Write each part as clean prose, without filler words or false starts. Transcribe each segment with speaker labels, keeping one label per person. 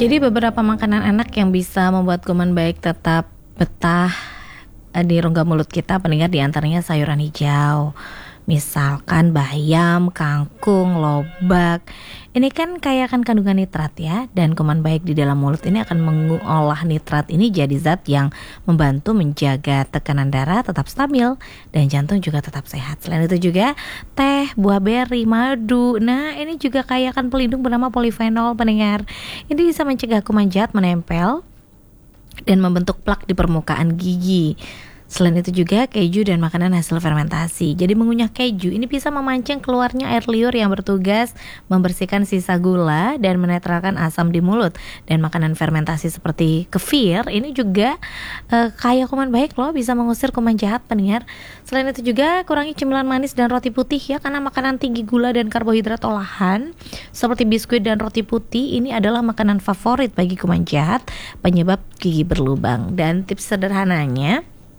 Speaker 1: Jadi beberapa makanan enak yang bisa membuat kuman baik tetap betah di rongga mulut kita pendengar, diantaranya sayuran hijau. Misalkan bayam, kangkung, lobak. Ini kan kaya akan kandungan nitrat ya. Dan kuman baik di dalam mulut ini akan mengolah nitrat ini jadi zat yang membantu menjaga tekanan darah tetap stabil dan jantung juga tetap sehat. Selain itu juga teh, buah beri, madu. Nah ini juga kaya akan pelindung bernama polifenol pendengar. Ini bisa mencegah kuman jahat menempel dan membentuk plak di permukaan gigi. Selain itu juga keju dan makanan hasil fermentasi. Jadi mengunyah keju ini bisa memancing keluarnya air liur yang bertugas membersihkan sisa gula dan menetralkan asam di mulut. Dan makanan fermentasi seperti kefir ini juga kaya kuman baik loh, bisa mengusir kuman jahat pendengar. Selain itu juga kurangi cemilan manis dan roti putih ya, karena makanan tinggi gula dan karbohidrat olahan seperti biskuit dan roti putih ini adalah makanan favorit bagi kuman jahat penyebab gigi berlubang. Dan tips sederhananya,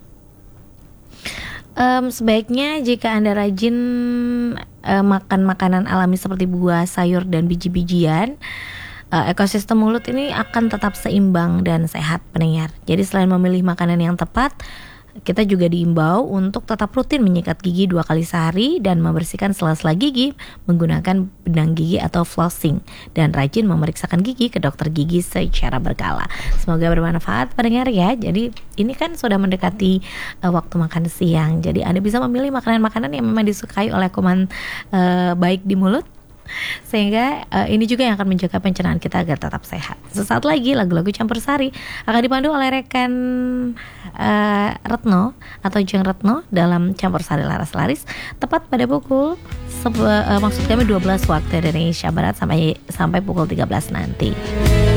Speaker 1: sebaiknya jika Anda rajin makan makanan alami seperti buah, sayur, dan biji-bijian, ekosistem mulut ini akan tetap seimbang dan sehat pendengar. Jadi selain memilih makanan yang tepat, kita juga diimbau untuk tetap rutin menyikat gigi 2 kali sehari dan membersihkan sela-sela gigi menggunakan benang gigi atau flossing, dan rajin memeriksakan gigi ke dokter gigi secara berkala. Semoga bermanfaat pendengar ya. Jadi ini kan sudah mendekati waktu makan siang. Jadi Anda bisa memilih makanan-makanan yang memang disukai oleh kuman baik di mulut, sehingga ini juga yang akan menjaga pencernaan kita agar tetap sehat. Sesaat lagi lagu-lagu campur sari akan dipandu oleh rekan Retno atau Jeng Retno dalam campur sari laras laris tepat pada pukul maksud kami 12 waktu Indonesia Barat sampai pukul 13 nanti.